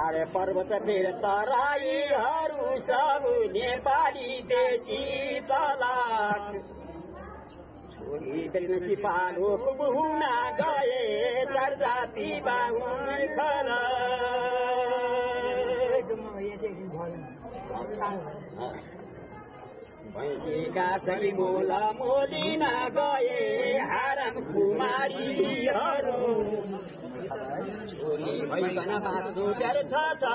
अरे पर्वत फेर तराईहरू सब नेपाली देशी तलाक छोरी फेरि सिपालु हुन गए चार जाति बाहुन भैँसीका सरी मोला मोलिन गए आराम कुमारीहरू छोरी भैकन बाँच्नु व्यर्थ छ